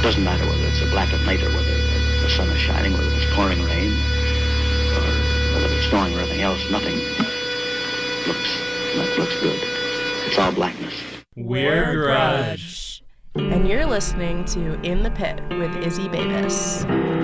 Doesn't matter whether it's a black at night or whether the sun is shining, whether it's pouring rain, or whether it's snowing or anything else. Nothing looks good. It's all blackness. We're Grudge. And you're listening to In the Pit with Izzy Bavis.